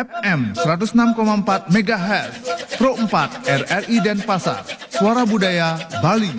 FM 106,4 MHz, Pro 4 RRI Denpasar, Suara Budaya Bali.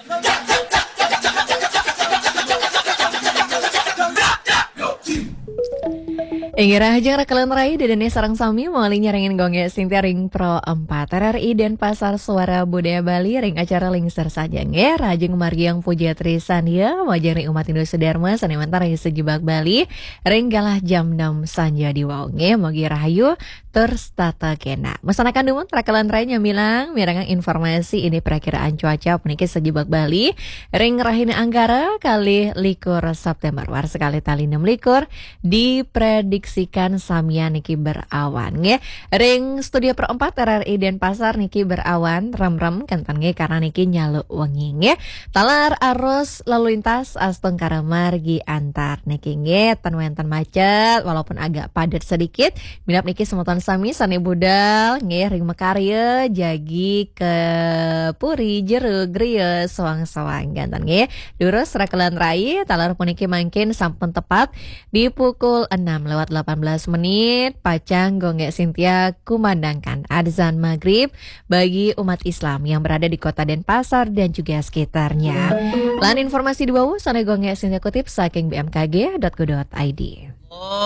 Ingira hajang rakalan rai dedene sarang sami mali nyarengin gongge Sintia ring Pro 4 RRI Denpasar Suara Budaya Bali ring acara lingser saja nge rajeng margiang puja trisania wajang ring umat Hindu Sudarma sanemantar ring sejebak Bali ring galah jam 6 sanja di waunge mogi rahayu terstata kena. Mesanakan dumun rakalan rai nyamilang mirangang informasi ini perakiraan cuaca peniki sejebak Bali ring rahina Anggara kali likur September war sekali tali 6 likur diprediksikan samia niki berawan nge ring studio per 4 RRI Denpasar niki berawan rem-rem kentan nge karena niki nyalu wengi nge talar arus lalu lintas asteng karamargi antar niki nge tanwentan macet walaupun agak padat sedikit minap niki semutan sami sane budal nge ring mekarya jagi ke puri jeru griya sawang-sawang gantan nge durus rakalan rai talar puniki mangkin sampun tepat di pukul 6:18 menit pacang gongge Sintia kumandangkan adzan maghrib bagi umat Islam yang berada di kota Denpasar dan juga sekitarnya. Lan informasi di bawah sana gongge Sintia kutip saking bmkg.go.id.